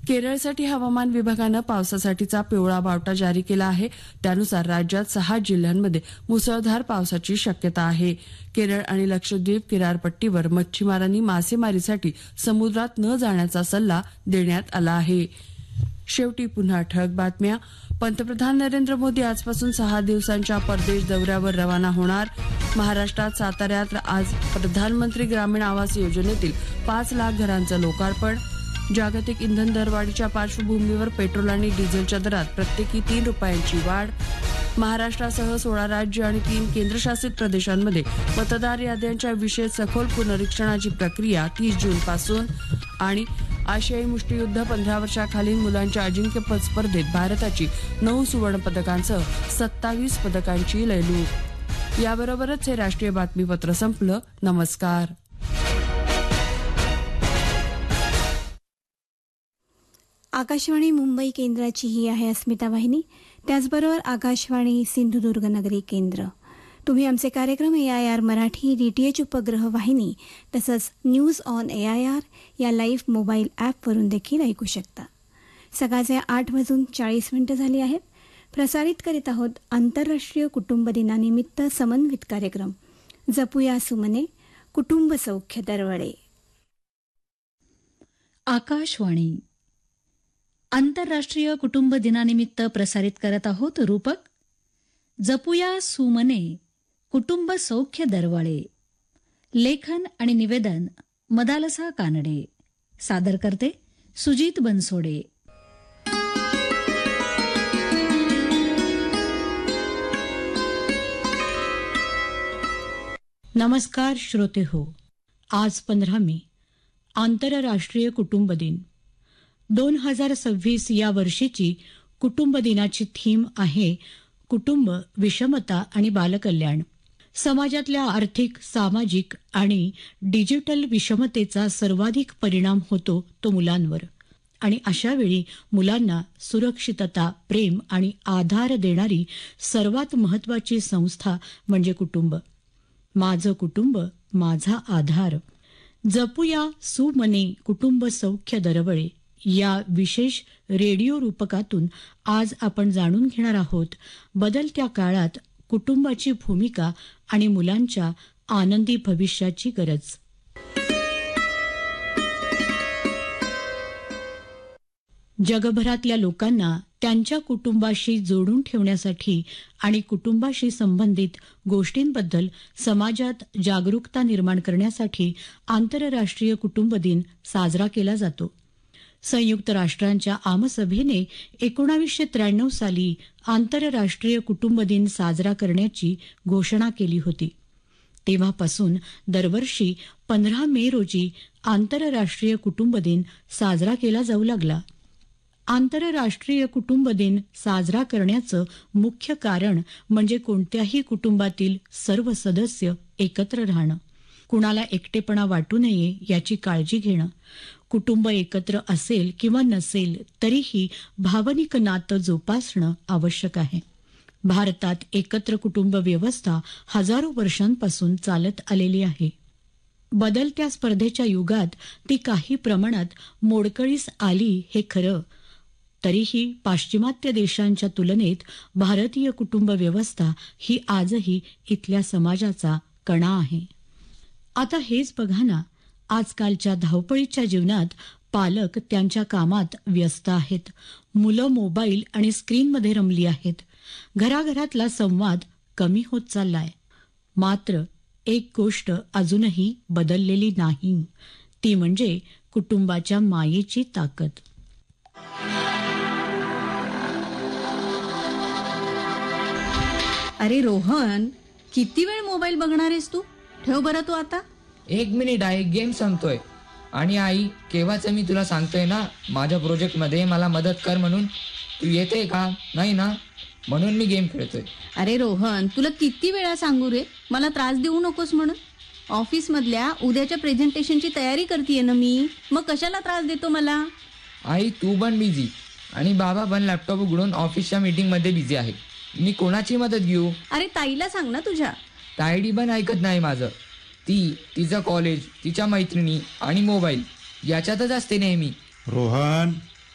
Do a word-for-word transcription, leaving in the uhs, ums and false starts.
केरळसाठी हवामान विभागानं पावसासाठीचा पिवळा बावटा जारी केला आहे. त्यानुसार राज्यात सहा जिल्ह्यांमध्ये मुसळधार पावसाची शक्यता आहे. केरळ आणि लक्षद्वीप किनारपट्टीवर मच्छीमारांनी मासेमारीसाठी समुद्रात न जाण्याचा सल्ला देण्यात आला आहे. शेवटी पुन्हा ठळक बातम्या. पंतप्रधान नरेंद्र मोदी आजपासून सहा दिवसांच्या परदेश दौऱ्यावर रवाना होणार. महाराष्ट्रात साताऱ्यात आज प्रधानमंत्री ग्रामीण आवास योजनेतील पाच लाख घरांचं लोकार्पण. जागतिक इंधन दरवाढीच्या पार्श्वभूमीवर पेट्रोल आणि डिझेलच्या दरात प्रत्येकी तीन रुपयांची वाढ. महाराष्ट्रासह सोळा राज्य आणि तीन केंद्रशासित प्रदेशांमध्ये मतदार याद्यांच्या विशेष सखोल पुनरीक्षणाची प्रक्रिया तीस जून पासून. आणि आशियाई मुष्टियुद्ध पंधरा वर्षाखालील मुलांच्या अजिंक्यपद स्पर्धेत भारताची नऊ सुवर्ण पदकांसह सत्तावीस पदकांची लयलूट. याबरोबरच हे राष्ट्रीय बातमीपत्र संपलं. नमस्कार. आकाशवाणी मुंबई केंद्राची ही आहे अस्मिता वाहिनी. त्याचबरोबर आकाशवाणी सिंधुदुर्ग नगरी केंद्र. तुम्ही आमचे कार्यक्रम ए आय आर मराठी डीटीएच उपग्रह वाहिनी तसंच news on A I R या लाईव्ह मोबाईल ॲपवरून देखील ऐकू शकता. सकाळचे आठ वाजून चाळीस मिनिटं झाली आहेत. प्रसारित करीत आहोत आंतरराष्ट्रीय कुटुंब दिनानिमित्त समन्वित कार्यक्रम जपूया सुमने कुटुंब सौख्य दरवळे. आकाशवाणी आंतरराष्ट्रीय कुटुंब दिनानिमित्त प्रसारित करत आहोत रूपक जपूया सुमने कुटुंब सौख्य दरवळे. लेखन आणि निवेदन मदालसा कानडे. सादर करते सुजित बनसोडे. नमस्कार श्रोते हो. आज पंधरा मे आंतरराष्ट्रीय कुटुंब दिन. दोन हजार सव्वीस या वर्षीची कुटुंब दिनाची थीम आहे कुटुंब, विषमता आणि बालकल्याण. समाजातल्या आर्थिक, सामाजिक आणि डिजिटल विषमतेचा सर्वाधिक परिणाम होतो तो मुलांवर. आणि अशावेळी मुलांना सुरक्षितता, प्रेम आणि आधार देणारी सर्वात महत्वाची संस्था म्हणजे कुटुंब. माझं कुटुंब माझा आधार. जपूया सुमने कुटुंब सौख्य दरवळे या विशेष रेडिओ रूपकातून आज आपण जाणून घेणार आहोत बदलत्या काळात कुटुंबाची भूमिका आणि मुलांच्या आनंदी भविष्याची गरज. जगभरातल्या लोकांना त्यांच्या कुटुंबाशी जोडून ठेवण्यासाठी आणि कुटुंबाशी संबंधित गोष्टींबद्दल समाजात जागरूकता निर्माण करण्यासाठी आंतरराष्ट्रीय कुटुंब दिन साजरा केला जातो. संयुक्त राष्ट्रांच्या आमसभेने एकोणावीसशे त्र्याण्णव साली आंतरराष्ट्रीय कुटुंब दिन साजरा करण्याची घोषणा केली होती. तेव्हापासून दरवर्षी पंधरा मे रोजी आंतरराष्ट्रीय कुटुंब दिन साजरा केला जाऊ लागला. आंतरराष्ट्रीय कुटुंब दिन साजरा करण्याचं मुख्य कारण म्हणजे कोणत्याही कुटुंबातील सर्व सदस्य एकत्र राहणं, कुणाला एकटेपणा वाटू नये याची काळजी घेणं. कुटुंब एकत्र असेल किंवा नसेल तरीही भावनिक नातं जोपासणं आवश्यक आहे. भारतात एकत्र कुटुंब व्यवस्था हजारो वर्षांपासून चालत आलेली आहे. बदलत्या स्पर्धेच्या युगात ती काही प्रमाणात मोडकळीस आली हे खरं, तरीही पाश्चिमात्य देशांच्या तुलनेत भारतीय कुटुंब व्यवस्था ही आजही इथल्या समाजाचा कणा आहे. आता हेच बघा ना, आजकालच्या धावपळीच्या जीवनात पालक त्यांच्या कामात व्यस्त आहेत. मुलं मोबाईल आणि स्क्रीनमध्ये रमली आहेत. घराघरातला संवाद कमी होत चाललाय. मात्र एक गोष्ट अजूनही बदललेली नाही, ती म्हणजे कुटुंबाच्या मायेची ताकद. अरे रोहन, किती वेळ मोबाईल बघणार आहेस तू? ठेव बरं तू आता. एक मिनिट आई, गेम संपतोय. आणि आई, केव्हाच मी तुला सांगतोय ना माझ्या प्रोजेक्टमध्ये मला मदत कर म्हणून. तू येते का? नाही ना, म्हणून मी गेम खेळतोय. अरे रोहन, तुला किती वेळा सांगू रे मला त्रास देऊ नकोस म्हणून. ऑफिसमधल्या उद्याच्या प्रेझेंटेशनची तयारी करतेय ना मी, मग कशाला त्रास देतो मला? आई, तू पण बिझी आणि बाबा पण लॅपटॉप उघडून ऑफिसच्या मीटिंग मध्ये बिझी आहे. मी कोणाची मदत घेऊ? अरे ताईला सांग ना तुझ्या. तायडी पण ऐकत नाही माझं. ती तिचं कॉलेज, तिच्या मैत्रिणी आणि मोबाईल याच्यातच असते नेहमी. रोहन,